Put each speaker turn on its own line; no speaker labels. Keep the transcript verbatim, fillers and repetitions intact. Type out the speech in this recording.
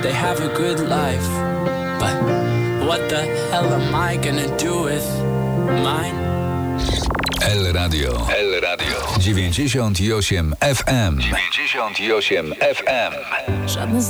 they have a good life. But what the hell am I gonna do with mine?
El Radio. El Radio. dziewięćdziesiąt osiem F M. dziewięćdziesiąt osiem F M.
Żadne z